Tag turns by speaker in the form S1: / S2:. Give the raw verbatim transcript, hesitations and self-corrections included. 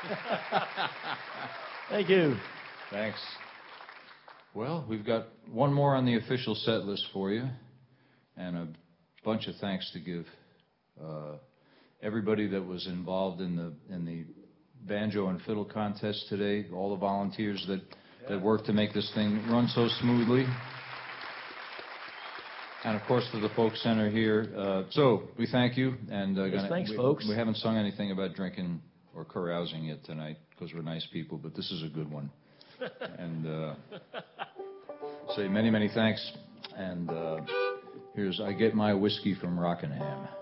S1: Thank you.
S2: Thanks. Well, we've got one more on the official set list for you, and a bunch of thanks to give. Uh, everybody that was involved in the in the banjo and fiddle contest today, all the volunteers that, yeah. that worked to make this thing run so smoothly. And, of course, to the Folk Center here. Uh, so, we thank you. And uh,
S1: yes,
S2: gonna,
S1: thanks,
S2: we,
S1: folks.
S2: We haven't sung anything about drinking or carousing yet tonight because we're nice people, but this is a good one. And uh, say many, many thanks. And uh, here's I Get My Whiskey from Rockingham.